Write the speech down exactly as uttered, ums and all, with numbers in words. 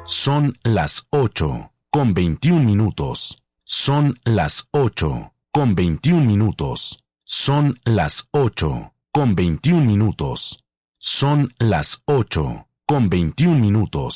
Son las ocho con veintiún minutos. Son las ocho con veintiún minutos. Son las ocho con veintiún minutos. Son las ocho con veintiún minutos.